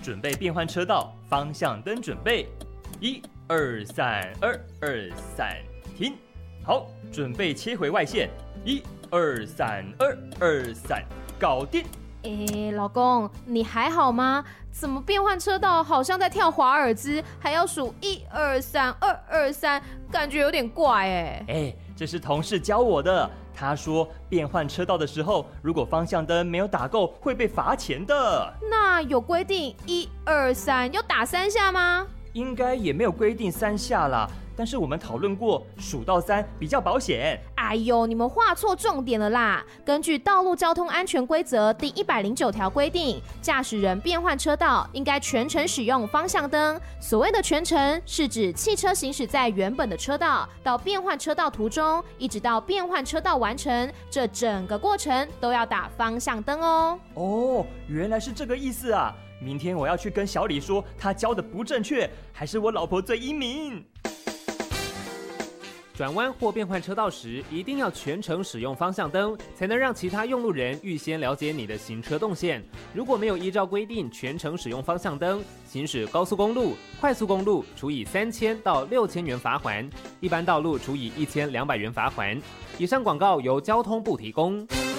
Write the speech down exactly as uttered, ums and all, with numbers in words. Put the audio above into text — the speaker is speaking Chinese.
准备变换车道，方向灯准备，一二三，二二三，停。好，准备切回外线，一二三，二二三，搞定。 诶，老公，你还好吗？怎么变换车道好像在跳华尔兹，还要数一二三，二二三，感觉有点怪哎。 哎，这是同事教我的。他说变换车道的时候，如果方向灯没有打够，会被罚钱的。 那有规定一二三要打三下吗？ 应该也没有规定三下啦，但是我们讨论过，数到三比较保险。 哎呦，你们画错重点了啦！根据《道路交通安全规则》第一百零九条规定，驾驶人变换车道应该全程使用方向灯。所谓的全程，是指汽车行驶在原本的车道到变换车道途中，一直到变换车道完成，这整个过程都要打方向灯哦。 哦，原来是这个意思啊！明天我要去跟小李说，他教的不正确，还是我老婆最英明。 转弯或变换车道时，一定要全程使用方向灯，才能让其他用路人预先了解你的行车动线。如果没有依照规定全程使用方向灯，行驶高速公路、快速公路处以三千到六千元罚锾，一般道路处以一千两百元罚锾。以上广告由交通部提供。